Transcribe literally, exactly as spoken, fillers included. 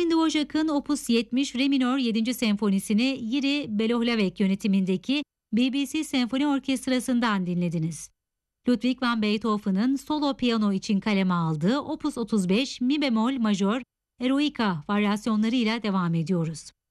Ermin Dvořák'ın Opus yetmiş Re minör yedinci senfonisini Yiri Belohlavek yönetimindeki B B C Senfoni Orkestrası'ndan dinlediniz. Ludwig van Beethoven'ın solo piyano için kaleme aldığı Opus otuz beş Mi bemol majör Eroica varyasyonlarıyla devam ediyoruz.